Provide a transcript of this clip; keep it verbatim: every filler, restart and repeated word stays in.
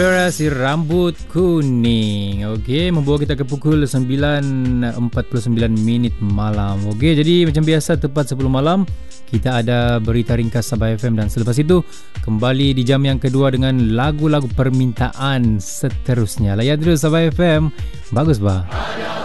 Si rambut kuning. Okey, membawa kita ke pukul sembilan empat puluh sembilan minit malam. Okey, jadi macam biasa tepat sepuluh malam kita ada berita ringkas Sabah F M dan selepas itu kembali di jam yang kedua dengan lagu-lagu permintaan seterusnya. Layan terus Sabah F M. Bagus bah.